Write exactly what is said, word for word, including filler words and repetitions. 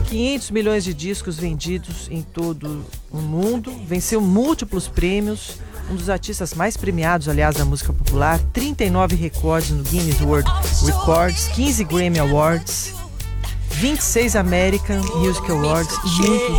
de quinhentos milhões de discos vendidos em todo o mundo, venceu múltiplos prêmios, um dos artistas mais premiados, aliás, da música popular, trinta e nove recordes no Guinness World Records, quinze Grammy Awards, vinte e seis American Music Awards e muitos